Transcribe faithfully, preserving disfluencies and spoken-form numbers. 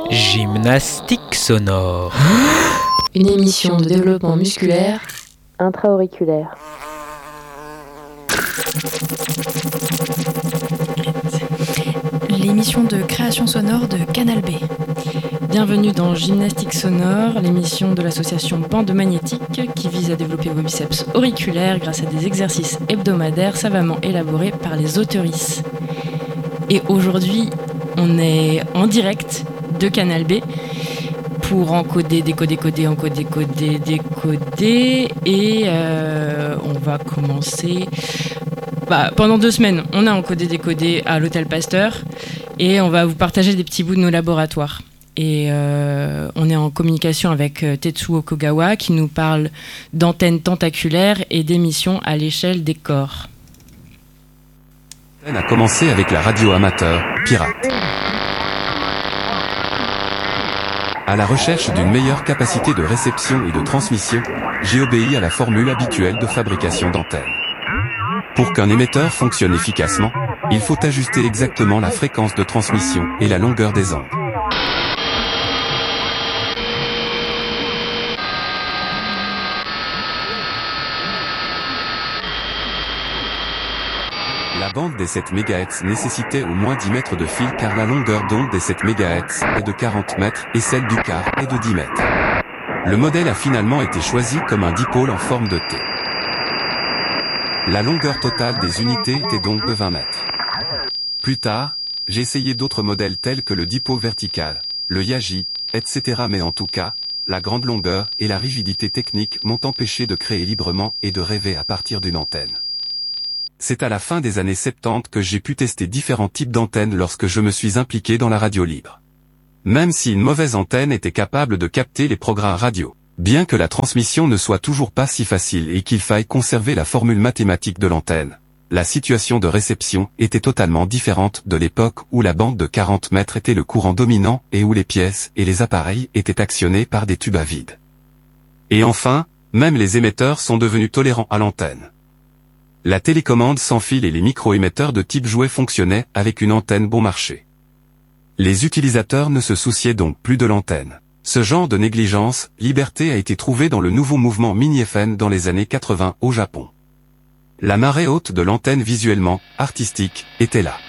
Gymnastique sonore. Une émission de développement musculaire intra-auriculaire. L'émission de création sonore de Canal B. Bienvenue dans Gymnastique sonore, l'émission de l'association Bande Magnétique qui vise à développer vos biceps auriculaires grâce à des exercices hebdomadaires savamment élaborés par les auteurices. Et aujourd'hui, on est en direct de Canal B pour encoder, décoder, coder, encoder, coder, décoder. Et euh, on va commencer... Bah, pendant deux semaines, on a encodé, décodé à l'Hôtel Pasteur et on va vous partager des petits bouts de nos laboratoires. Et euh, on est en communication avec Tetsuo Kogawa qui nous parle d'antennes tentaculaires et d'émissions à l'échelle des corps. On a commencé avec la radio amateur, pirate. À la recherche d'une meilleure capacité de réception et de transmission, j'ai obéi à la formule habituelle de fabrication d'antennes. Pour qu'un émetteur fonctionne efficacement, il faut ajuster exactement la fréquence de transmission et la longueur des ondes. La bande des sept mégahertz nécessitait au moins dix mètres de fil car la longueur d'onde des sept mégahertz est de quarante mètres et celle du quart est de dix mètres. Le modèle a finalement été choisi comme un dipôle en forme de T. La longueur totale des unités était donc de vingt mètres. Plus tard, j'ai essayé d'autres modèles tels que le dipôle vertical, le Yagi, et cetera. Mais en tout cas, la grande longueur et la rigidité technique m'ont empêché de créer librement et de rêver à partir d'une antenne. C'est à la fin des années soixante-dix que j'ai pu tester différents types d'antennes lorsque je me suis impliqué dans la radio libre. Même si une mauvaise antenne était capable de capter les programmes radio, bien que la transmission ne soit toujours pas si facile et qu'il faille conserver la formule mathématique de l'antenne, la situation de réception était totalement différente de l'époque où la bande de quarante mètres était le courant dominant et où les pièces et les appareils étaient actionnés par des tubes à vide. Et enfin, même les émetteurs sont devenus tolérants à l'antenne. La télécommande sans fil et les micro-émetteurs de type jouet fonctionnaient avec une antenne bon marché. Les utilisateurs ne se souciaient donc plus de l'antenne. Ce genre de négligence, liberté a été trouvé dans le nouveau mouvement mini-F M dans les années quatre-vingts au Japon. La marée haute de l'antenne visuellement, artistique, était là.